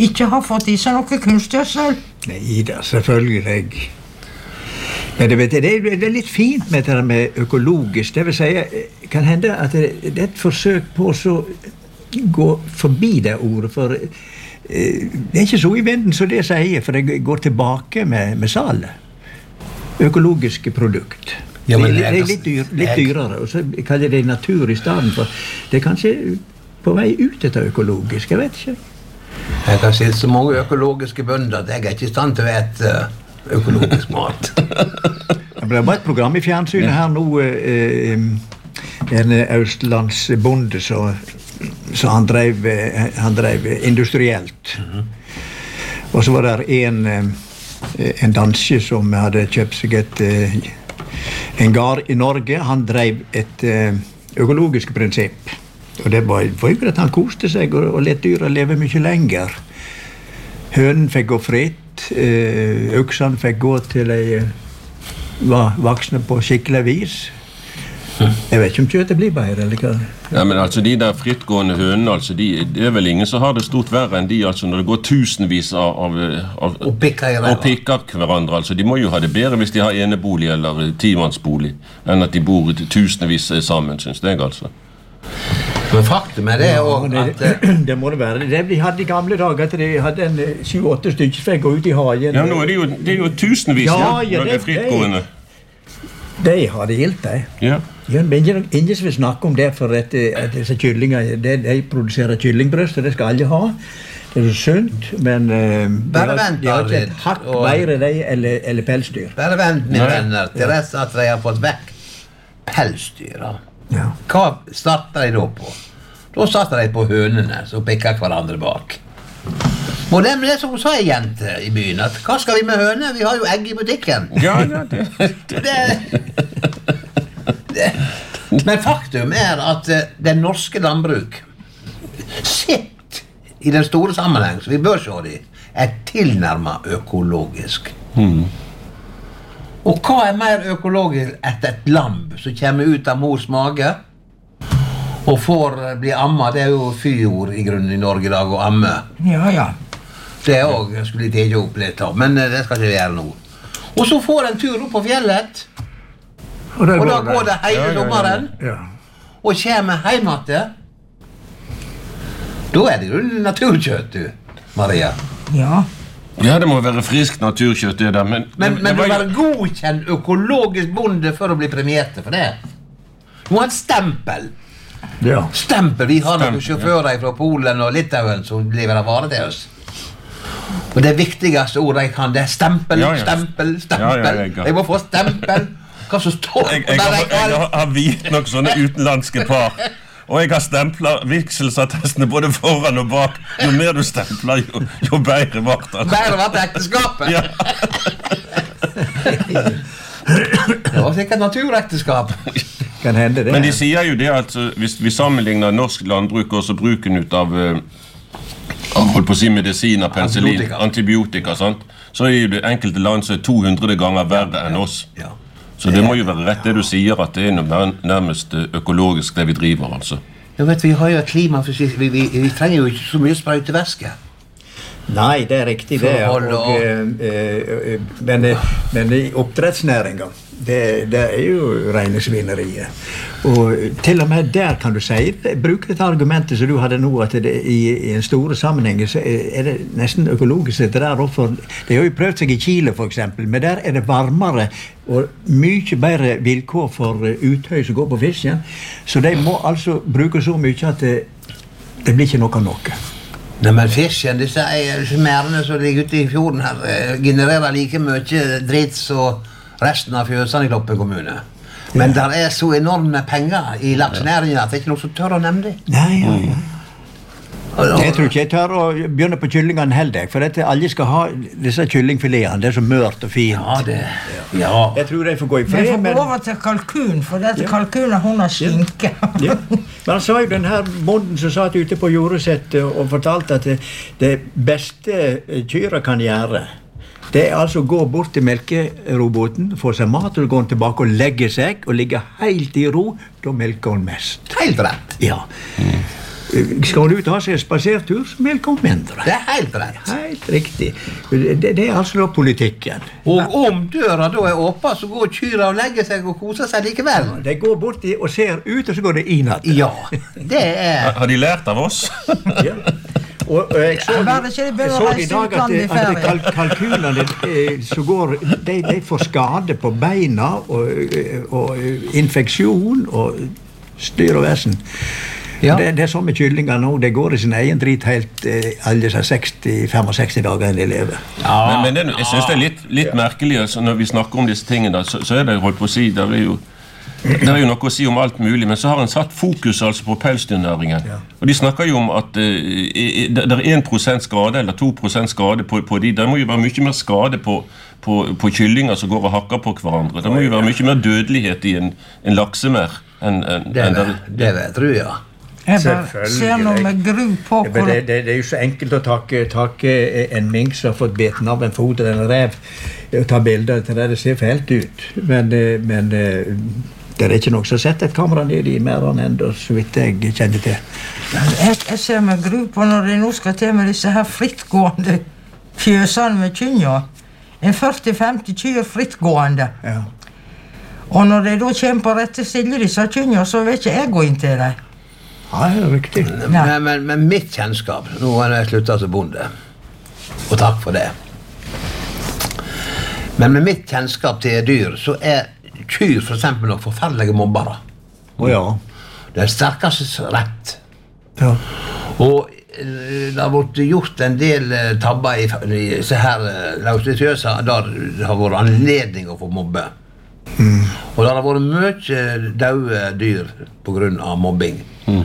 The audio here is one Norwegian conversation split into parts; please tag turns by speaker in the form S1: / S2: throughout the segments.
S1: ikke har fått i seg noe kunstgjødsel?
S2: Nei, da, selvfølgelig. Men det er litt fint med det med økologisk. Det vil si, kan hende at det er et forsøk på å gå forbi det ordet, for det er ikke så i vinden som det sier, for det går tilbake med salet. Økologiske produkt. Ja, det er litt dyrere, og så kaller det natur i stedet for. Det er kanskje på vei ut etter økologisk, jeg vet ikke.
S3: Jeg har sett så mange økologiske bønder at jeg er ikke i stand til å ete økologisk mat.
S2: Det ble bare et program i fjernsynet her nå, en østlandsbonde, så han drev industrielt. Og så var det en danske som hadde kjøpt seg en gard i Norge. Han drev et økologisk prinsipp. Og det var jo at han koste seg og lette dyra leve mye lenger. Hønen fikk gå fritt, øksene fikk gå til de var voksne på skikkelig vis. Jeg vet ikke om kjøttet blir bedre, eller hva?
S4: Ja, men altså de der frittgående hønene, altså, det er vel ingen som har det stort verre enn de, altså når det går tusenvis av
S3: og pikker
S4: hverandre, altså de må jo ha det bedre hvis de har enebolig eller timannsbolig, enn at de bor tusenvis sammen, synes jeg altså.
S3: Men faktum det også at
S2: det må det være. Det de hadde i gamle dager, at de hadde en 7-8 stykker som fikk gå ut i hagen.
S4: Ja, nå det er jo tusenvis når det er frittgående.
S2: De har det gildt, de.
S4: Ja.
S2: Ja, men ingen som vil snakke om det, for at disse kyllinger, de produserer kyllingbrøst, og det skal alle ha. Det er så sunt, men de har ikke et hakk bedre de eller pelsdyr.
S3: Bare vent, mine venner, til rest at de har fått vekk pelsdyra.
S2: Ja.
S3: Hva starter de da på? Da starter de på hønene som pikker hverandre bak. Og det som hun sa jente i byen, at hva skal vi med høne? Vi har jo egg i butikken.
S4: Ja,
S3: Men faktum at den norske landbruk sitt i den store sammenheng, så vi bør se det, tilnærmet økologisk. Og hva mer økologisk etter et lamb som kommer ut av mors mage og får bli amma? Det jo fyord i grunnen i Norge i dag å amme.
S1: Ja.
S3: Det også skulle jeg ikke opp litt av, men det skal ikke vi gjøre nå. Og så får en tur opp på fjellet, og da går det hele sommeren, og kommer hjem til. Da det jo naturkjøtt, du, Maria.
S1: Ja.
S4: Ja, det må være frisk naturkjøtt det der, men
S3: du må være godkjent økologisk bonde for å bli premierte for det. Du må ha et stempel.
S2: Ja.
S3: Stempel. Vi har noen sjåfører fra Polen og Litauen som leverer varer til oss. Og det viktigste ordet jeg kan, det stempel, stempel. Jeg må få stempel. Hva som står
S4: jeg har vidt nok sånne utenlandske par. Og jeg har stemplet vigselsatestene både foran og bak. Jo mer du stempler, jo bedre vart det.
S3: Bedre vart ekteskapet?
S4: Ja.
S3: Det var sikkert naturekteskap.
S2: Kan hende det.
S4: Men de sier jo det at hvis vi sammenligner norsk landbruk og så bruken ut av holdt på å si medisiner, penicillin, antibiotika, sant? Så jo det enkelte land som 200 ganger verre enn oss.
S3: Ja.
S4: Så det må jo være rett det du sier, at det noe nærmest økologisk det vi driver, altså.
S3: Jeg vet, vi har jo et klima, vi trenger jo ikke så mye sprøytevæske.
S2: Nei, det riktig det. Men i oppdrettsnæringen, det jo rene svineriet. Og til og med der kan du si, bruk dette argumentet som du hadde nå, at det, i en store sammenheng så det nesten økologisk det der, for de har jo prøvd seg i Chile for eksempel, men der det varmere og mye bedre vilkår for uthøy som går på fisken, så de må altså bruke så mye at det blir ikke noe.
S3: Nei, men fisken, disse mærene som ligger ute i fjorden her, genererer like mye dritt som resten av fjøsene i Kloppen kommune. Men der så enorme penger i laksenæringen at det ikke noe som tør å nevne det.
S2: Nei. Jeg tror ikke jeg tør å begynne på kyllingene heller, for at alle skal ha disse kyllingfiletene, det så mørt og fint.
S3: Ja.
S2: Jeg tror de får gå i fred.
S1: Jeg får gå over til kalkun, for dette kalkunen hun har skinke.
S2: Ja. Men han sa jo den her bonden som satt ute på jordesettet og fortalte at det beste kyra kan gjøre, det altså å gå bort til melkeroboten, få seg mat, og gå tilbake og legge seg, og ligge helt i ro, da melker hun mest.
S3: Helt rett.
S2: Ja. Skal hun ut og ha seg en spasertur, så velkommen.
S3: Det helt rett.
S2: Helt riktig. Det altså da politikken.
S3: Og om døra da åpen, så går kyra og legger seg og koser seg likevel.
S2: De går borti og ser ut, og så går det inn at.
S3: Ja, det
S4: Har de lært av oss?
S2: Ja. Og jeg så I dag at kalkunene så går, de får skade på beina og infeksjon og styr og vesen. Ja. Det som med kyllinger nå, det går I sin egen drit helt alle 60-65 dager enn de lever.
S4: Ja. Men jeg synes det litt merkelig, altså, når vi snakker om disse tingene, så det holdt på å si, det er jo noe å si om alt mulig, men så har en satt fokus altså på pelsdyrnæringen. Ja. Og de snakker jo om at det 1% skade eller 2% skade på de. Det må jo være mye mer skade på kyllinger som går og hakker på hverandre. Det må jo være mye mer dødelighet I en laksemær enn
S3: det tror jeg.
S1: Jeg bare ser noe med gru på.
S2: Det jo så enkelt å takke en mink som har fått beten av en fot eller en rev og ta bilder til det ser fælt ut. Men det ikke noe som setter et kamera ned I merdene enda, så vidt jeg kjenner til.
S1: Jeg ser med gru på når de nå skal til med disse her frittgående fjøsene med kynja. En 40-50 kyr frittgående. Ja. Og når de da kommer på rette stille disse kynja, så vil ikke jeg gå inn til dem.
S2: Ja, det riktig.
S3: Men mitt kjennskap, nå har jeg sluttet som bonde, og takk for det. Men med mitt kjennskap til dyr, så kyr for eksempel noen forferdelige mobbere.
S2: Ja.
S3: Det sterkeste rett.
S2: Ja.
S3: Og det har vært gjort en del tabber I så her laustritiøse, der det har vært anledning å få mobbe. Og det har vært mye døde dyr på grunn av mobbing.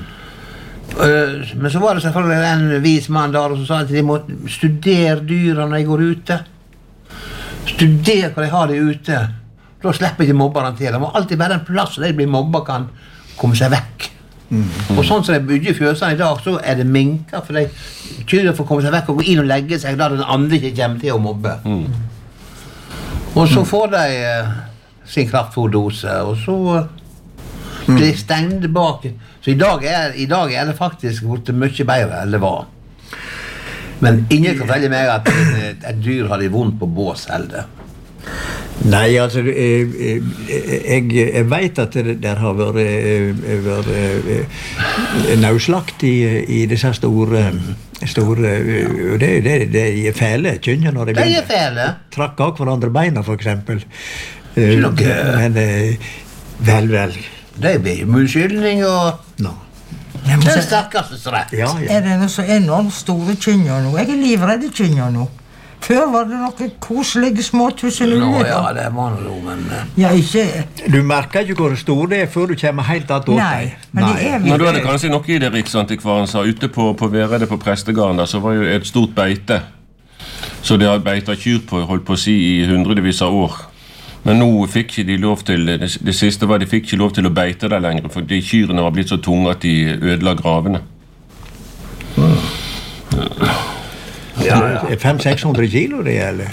S3: Men så var det selvfølgelig en vis mann der som sa at de må studere dyra når de går ute. Studere hva de har de ute. Da slipper ikke mobberne til. Det må alltid være en plass der de blir mobba kan komme seg vekk. Og sånn som de bygger fjøsene I dag, så det minker, for de kyrer for å komme seg vekk og gå inn og legge seg der den andre ikke kommer til å mobbe. Og så får de sin kraftfôrdose, og så blir de stengt bak. Så I dag det faktisk blitt mye bedre enn det var. Men ingen kan fortelle meg at et dyr har det vondt på bås heller.
S2: Nei, altså, jeg vet at det har vært nauslagt I disse store og det fæle kynner når de
S3: begynner. Det fæle.
S2: Trakk av hverandre beina, for eksempel. Men vel.
S3: Det blir munnskyldning og det sterkeste rett.
S1: Ja. Det noe så enormt store kynner nå? Jeg livredd kynner nå. Før var det noen koselige småtusen uler.
S3: Ja, det var noe, men...
S1: Ja, ikke...
S2: Du merker ikke hvor stor det før du kommer helt att åt deg.
S1: Men
S4: da det kanskje noe I det Riksantikvaren sa. Ute på Vereide på Prestegarden, så var jo et stort beite. Så det har beitet kyr på, holdt på å si, I hundrevis av år. Men nå fikk ikke de lov til, det siste var de fikk ikke lov til å beite der lenger, for de kyrene var blitt så tunge at de ødela gravene.
S2: Ja. 500-600 kilo det gjelder?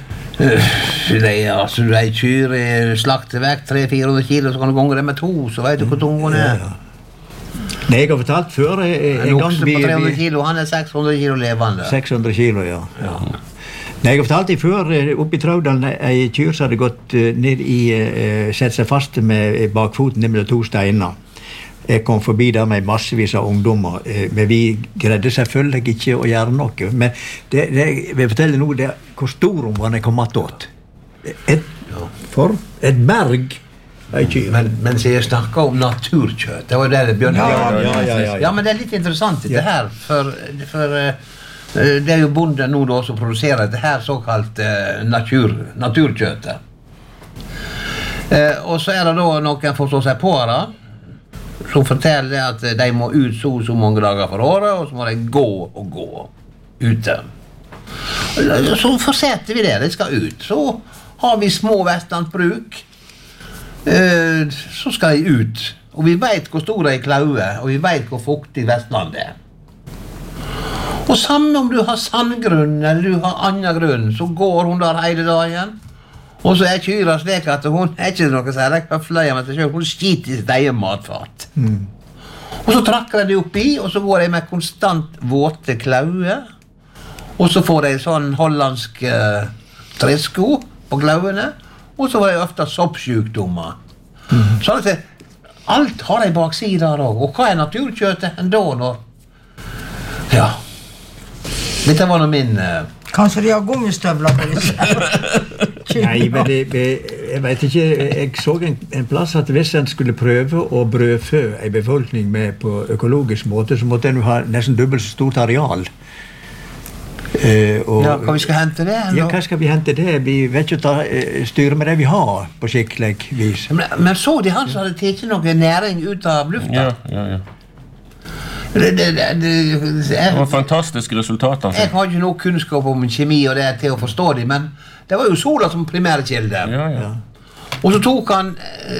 S3: De kyr slakter vekk 300-400 kilo, så kan du gange det med 2, så vet du hvor tung hun
S2: Nei, jeg har fortalt før
S3: en okse på 300 kilo, han 600 kilo levende.
S2: 600 kilo, ja. Nei, jeg har fortalt deg før, oppe I Traudalen, en kyr som hadde gått ned sett seg fast med bakfoten ned med 2 steiner. Jeg kom forbi der med massevis av ungdommer, men vi greide selvfølgelig ikke å gjøre noe. Men jeg vil fortelle nå hvor stor hun var når jeg kom attåt. Et berg av kyr.
S3: Men så jeg snakket om naturkjøtt, det var det Bjørn Ja, men det litt interessant dette her, for det jo bonden nå da som produserer dette her såkalt naturkjøttet. Og så det da noen forstår seg på det, som forteller at de må ut så mange dager for året, og så må de gå ute. Så fortsetter vi det, de skal ut. Så har vi små vestlandsbruk, så skal de ut. Og vi vet hvor store klauer, og vi vet hvor fuktig Vestlandet Og samme om du har sandgrunn, eller du har annen grunn, så går hun der hele dagen. Og så kyra slik at hun ikke noe særlig høfleier med seg selv, hun skiter I sitt egen matfat. Og så trakker jeg det oppi, og så går jeg med konstant våte klauer. Og så får jeg sånn hollandsk tresko på klauene, og så får jeg ofte soppsjukdommer. Sånn at alt har jeg baksida der også. Og hva naturkjøttet enda når? Ja. Dette var nå min...
S1: Kanskje de har gummistøvler på disse?
S2: Nei, men jeg vet ikke, jeg så en plass at hvis en skulle prøve å brødfø en befolkning med på økologisk måte, så måtte en ha nesten dobbelt så stort areal.
S3: Hva vi skal hente det?
S2: Ja, hva skal vi hente det? Vi vet ikke styre med det vi har på skikkelig vis.
S3: Men så de han som hadde tatt noe næring ut av lufta?
S4: Ja. Det var fantastiske resultater.
S3: Jeg har ikke noe kunnskap om kjemi og det til å forstå det, men det var jo sola som primærkilde.
S4: Ja.
S3: Og så tok han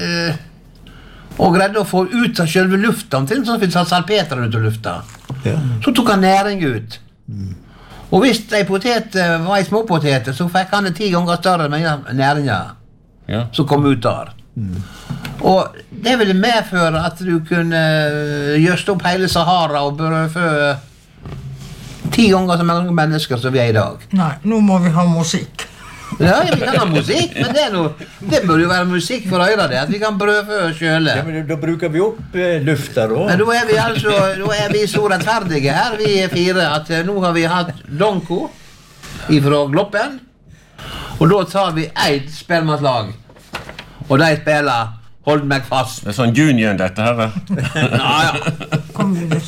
S3: og greide å få ut av selve lufta, sånn at vi satt salpeter ut av lufta.
S2: Ja.
S3: Så tok han næring ut. Og hvis en potet var en småpotet, så fikk han 10 ganger større næringer som kom ut der. Og det ville medføre at du kunne gjøste opp hele Sahara og brødfø 10 ganger så mange mennesker som vi er i dag.
S1: Nei, nå må vi ha musikk.
S3: Ja, vi kan ha musikk, men det bør jo være musikk for øyre det, at vi kan brødfø sjøle.
S2: Ja, men da bruker vi opp lufta da.
S3: Men da er vi så rettferdige her, vi 4, at nå har vi hatt Donko ifra Gloppen, og da tar vi et spellemannslag, og de spiller Hold meg fast.
S4: Det sånn union dette her.
S3: Ja.
S1: Kom vi